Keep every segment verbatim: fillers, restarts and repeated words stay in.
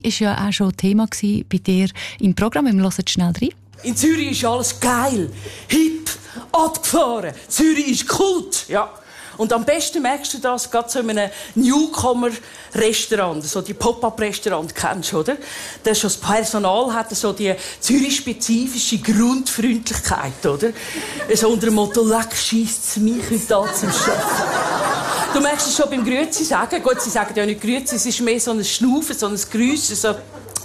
Das war ja auch schon Thema bei dir im Programm. Wir hören schnell rein. In Zürich ist alles geil, hip, abgefahren. Zürich ist Kult, ja. Und am besten merkst du das gerade so in einem Newcomer-Restaurant, so die Pop-up-Restaurant kennst du, oder? Da schon das Personal hat so die Zürich-spezifische Grundfreundlichkeit, oder? So unter dem Motto, leck, scheisst's mich heute da zum Chef. Du merkst es schon beim Grüezi sagen. Gut, sie sagen ja nicht Grüezi, es ist mehr so ein Schnaufen, so ein Grüssen, so...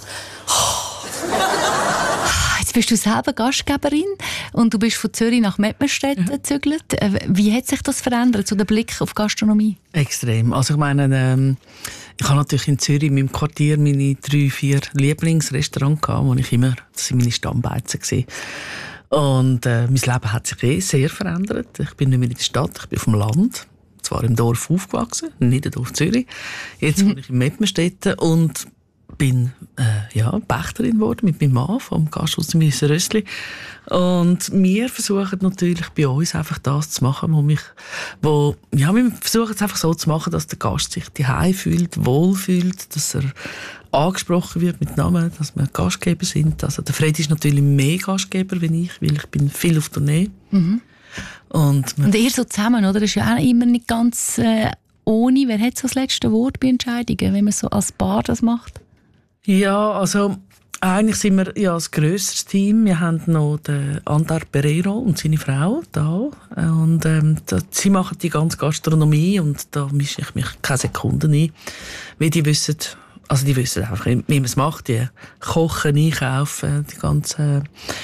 Jetzt bist du selber Gastgeberin und du bist von Zürich nach Mettmerstedt gezügelt. Wie hat sich das verändert, so der Blick auf Gastronomie? Extrem. Also ich meine, ähm, ich habe natürlich in Zürich in meinem Quartier meine drei, vier Lieblingsrestaurants gehabt, wo ich immer, das waren meine Stammbeizen gewesen. Und äh, mein Leben hat sich eh sehr verändert. Ich bin nicht mehr in der Stadt, ich bin auf dem Land. Zwar im Dorf aufgewachsen, nicht im Dorf Zürich. Jetzt wohne ich in Mettmerstedt und bin äh, ja, Pächterin geworden mit meinem Mann vom Gasthaus Rössli. Und wir versuchen natürlich bei uns einfach das zu machen, wo mich, wo, ja, wir versuchen es einfach so zu machen, dass der Gast sich daheim fühlt, wohl fühlt, dass er angesprochen wird mit Namen, dass wir Gastgeber sind. Also der Fred ist natürlich mehr Gastgeber wie ich, weil ich bin viel auf Tournee. Mhm. Und, und ihr so zusammen, oder? Das ist ja auch immer nicht ganz äh, ohne. Wer hat so das letzte Wort bei Entscheidungen, wenn man so als Paar das macht? Ja, also eigentlich sind wir ja ein grösseres Team. Wir haben noch den Andar Pereiro und seine Frau da. Und ähm, da, sie machen die ganze Gastronomie und da mische ich mich keine Sekunde ein. Weil die wissen, also die wissen einfach, wie man es macht. Die kochen, einkaufen, die ganze...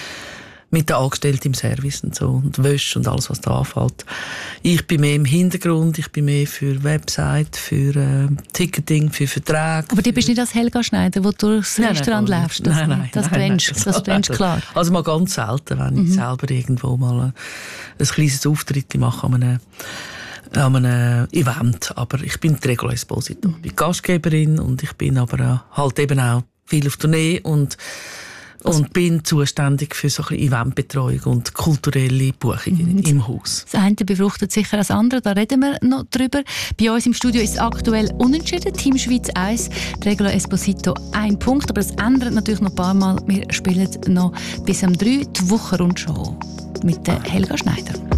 mit den Angestellten im Service und so und Wäsche und alles, was da anfällt. Ich bin mehr im Hintergrund, ich bin mehr für Website, für äh, Ticketing, für Verträge. Aber du bist nicht als Helga Schneider, wo du durchs nein, Restaurant nein, läufst. Das, nein, nein, das nein, brennst, nein, das brennst klar. Also mal ganz selten, wenn mhm. ich selber irgendwo mal ein, ein kleines Auftritt mache an einem, an einem Event. Aber ich bin die Regula Esposito. Ich bin Gastgeberin und ich bin aber halt eben auch viel auf Tournee und Und bin zuständig für so ein bisschen Eventbetreuung und kulturelle Buchungen mhm. im Haus. Das eine befruchtet sicher das andere, da reden wir noch drüber. Bei uns im Studio ist es aktuell unentschieden. Team Schweiz eins, Regula Esposito ein Punkt. Aber es ändert natürlich noch ein paar Mal. Wir spielen noch bis am drei die Wochenrundschau mit der Helga Schneider.